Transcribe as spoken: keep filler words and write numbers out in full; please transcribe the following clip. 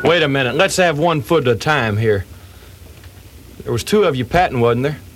Wait a minute. Let's have one foot at a time here. There was two of you patting, wasn't there?